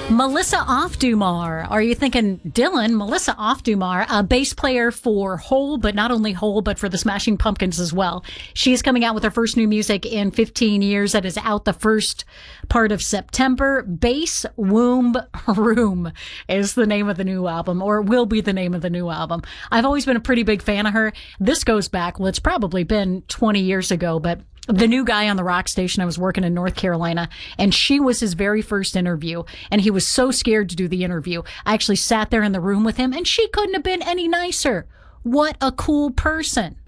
Melissa Aufdumar. Are you thinking Dylan? Melissa Aufdumar, a bass player for Hole, but not only Hole, but for the Smashing Pumpkins as well. She's coming out with her first new music in 15 years. That is out the first part of September. Bass Womb Room is the name of the new album, or will be the name of the new album. I've always been a pretty big fan of her. This goes back, well, it's probably been 20 years ago, but the new guy on the rock station, I was working in North Carolina, and she was his very first interview, and he was so scared to do the interview. I actually sat there in the room with him, and she couldn't have been any nicer. What a cool person.